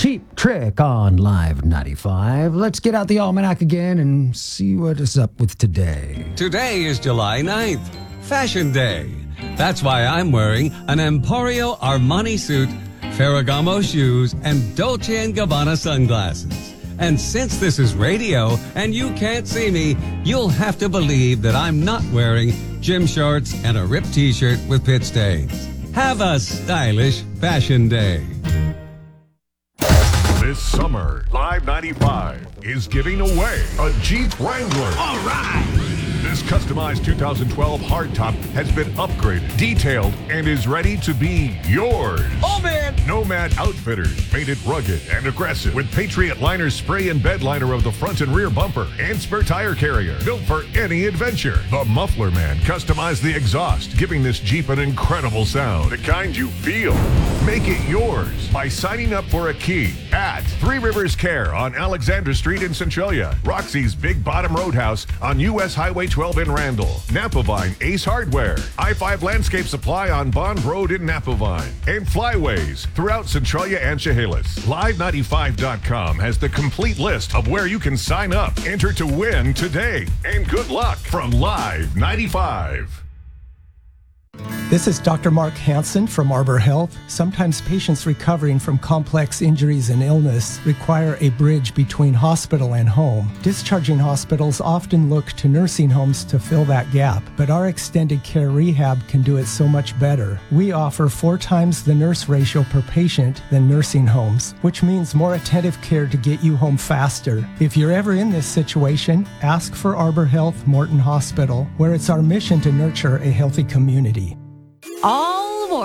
Cheap Trick on Live 95. Let's get out the almanac again and see what is up with today. Today is July 9th, Fashion Day. That's why I'm wearing an Emporio Armani suit, Ferragamo shoes, and Dolce & Gabbana sunglasses. And since this is radio and you can't see me, you'll have to believe that I'm not wearing gym shorts and a ripped t-shirt with pit stains. Have a stylish Fashion Day. This summer, Live 95 is giving away a Jeep Wrangler. All right! This customized 2012 hardtop has been upgraded, detailed, and is ready to be yours. Oh, man! Nomad Outfitters made it rugged and aggressive with Patriot Liner spray and bed liner of the front and rear bumper and spare tire carrier, built for any adventure. The Muffler Man customized the exhaust, giving this Jeep an incredible sound, the kind you feel. Make it yours by signing up for a key at Three Rivers Care on Alexandra Street in Centralia, Roxy's Big Bottom Roadhouse on U.S. Highway 12 in Randall, Napavine Ace Hardware, I-5 Landscape Supply on Bond Road in Napavine, and Flyways throughout Centralia and Chehalis. Live95.com has the complete list of where you can sign up. Enter to win today, and good luck from Live 95. This is Dr. Mark Hansen from Arbor Health. Sometimes patients recovering from complex injuries and illness require a bridge between hospital and home. Discharging hospitals often look to nursing homes to fill that gap, but our extended care rehab can do it so much better. We offer 4 times the nurse ratio per patient than nursing homes, which means more attentive care to get you home faster. If you're ever in this situation, ask for Arbor Health Morton Hospital, where it's our mission to nurture a healthy community. All